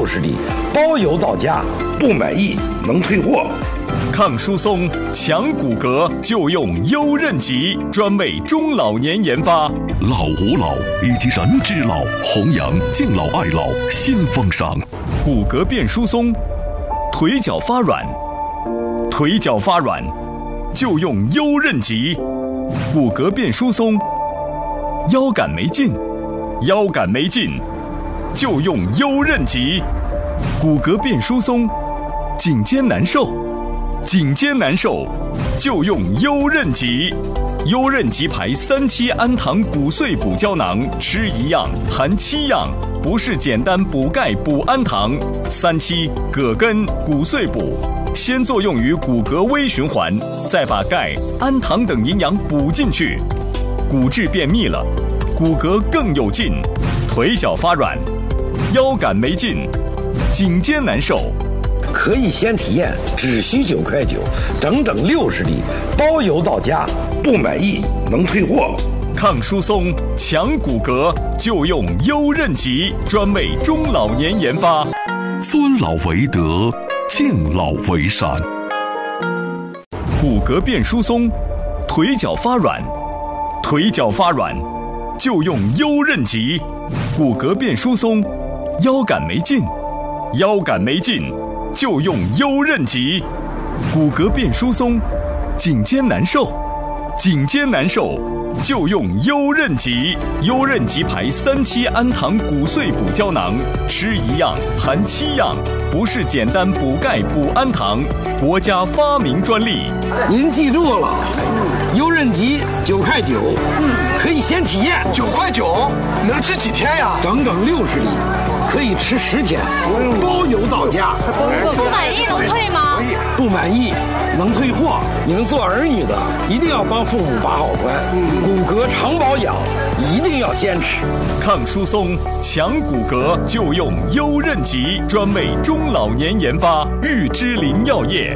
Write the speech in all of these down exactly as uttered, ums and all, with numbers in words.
六十粒，包邮到家，不满意能退货。 抗疏松、强骨骼就用优韧极，专为中老年研发。 老吾老以及人之老，弘扬敬老爱老新风尚。 骨骼变疏松，腿脚发软，腿脚发软就用优韧极。骨骼变疏松，腰杆没劲，腰杆没劲就用优韧极。骨骼变疏松，颈肩难受。颈肩难受，就用优韧极。优韧极牌三七氨糖骨碎补胶囊，吃一样含七样，不是简单补钙补氨糖。三七葛根骨碎补，先作用于骨骼微循环，再把钙、氨糖等营养补进去，骨质变密了，骨骼更有劲。腿脚发软，腰杆没劲，颈肩难受。 可以先体验，只需九块九，整整六十粒，包邮到家，不满意能退货。 抗疏松、强骨骼就用优韧极，专为中老年研发。 尊老为德，敬老为善。 骨骼变疏松，腿脚发软，腿脚发软就用优韧极。骨骼变疏松，腰杆没劲，腰杆没劲就用优韧极。骨骼变疏松，颈肩难受，颈肩难受就用优韧极。优韧极牌三七氨糖骨碎补胶囊，吃一样含七样，不是简单补钙补氨糖，国家发明专利。 您记住了，优韧极九块九，嗯，可以先体验。 九块九能吃几天呀？ 整整六十粒，可以吃十天，包邮到家。 不满意能退吗？ 不满意能退货。你们做儿女的一定要帮父母把好关，骨骼常保养一定要坚持。 抗疏松、强骨骼就用优韧极，专为中老年研发。玉芝林药业。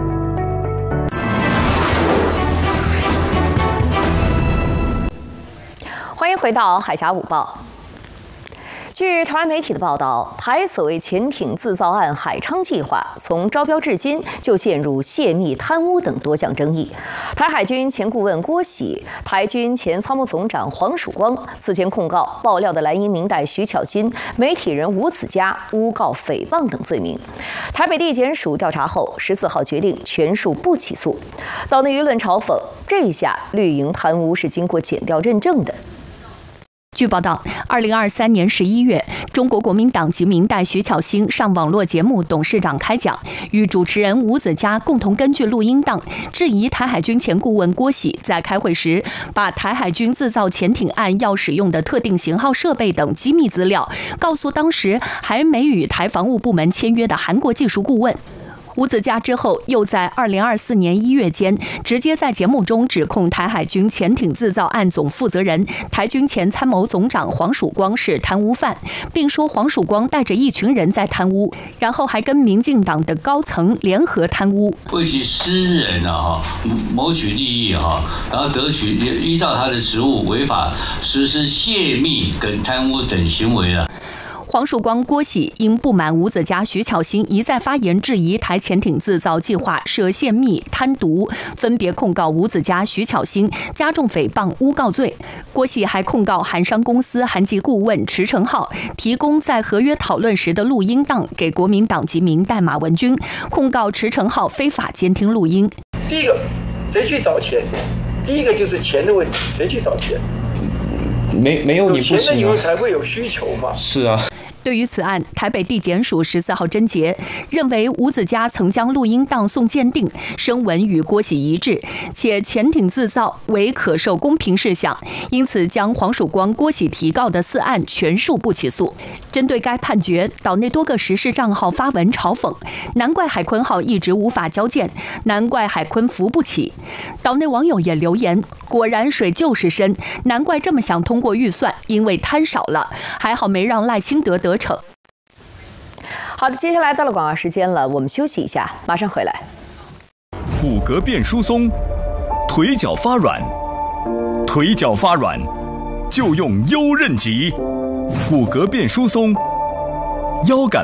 欢迎回到海峡午报。据台湾媒体的报道，台所谓潜艇自造案海昌计划从招标至今就陷入泄密、贪污等多项争议。台海军前顾问郭喜、台军前参谋总长黄曙光此前控告爆料的蓝营民代徐巧芯、媒体人吴子嘉诬告诽谤等罪名。台北地检署调查后，十四号决定全数不起诉。岛内舆论嘲讽，这一下绿营贪污是经过检调认证的。 据报道，二零二三年十一月，中国国民党籍民代徐巧芯上网络节目董事长开讲，与主持人吴子嘉共同根据录音档质疑台海军前顾问郭喜在开会时把台海军自造潜艇案要使用的特定型号设备等机密资料告诉当时还没与台防务部门签约的韩国技术顾问。吴子嘉之后又在二零二四年一月间，直接在节目中指控台海军潜艇自造案总负责人台军前参谋总长黄曙光是贪污犯，并说黄曙光带着一群人在贪污，然后还跟民进党的高层联合贪污， 为其私人啊谋取利益哈，然后得取依照他的职务违法实施泄密跟贪污等行为了。 黄曙光、郭喜因不满吴子嘉、徐巧芯一再发言质疑台潜艇自造计划涉泄密、贪渎，分别控告吴子嘉、徐巧芯加重诽谤诬告罪。郭喜还控告韩商公司韩籍顾问池承浩提供在合约讨论时的录音档给国民党籍民代马文君，控告池承浩非法监听录音。 第一个，谁去找钱？第一个就是钱的问题，谁去找钱？ 没没有你不行、啊， 有钱了以后才会有需求嘛。 是啊。 对于此案，台北地检署十四号侦结，认为吴子嘉曾将录音档送鉴定，声纹与郭喜一致，且潜艇自造为可受公平事项，因此将黄曙光、郭喜提告的四案全数不起诉。针对该判决，岛内多个时事账号发文嘲讽，难怪海鲲号一直无法交舰，难怪海鲲扶不起。岛内网友也留言，果然水就是深，难怪这么想通过预算，因为贪少了，还好没让赖清德得逞。 好的，接下来到了广告时间了，我们休息一下，马上回来。 骨骼变疏松，腿脚发软，腿脚发软就用优韧极。骨骼变疏松，腰杆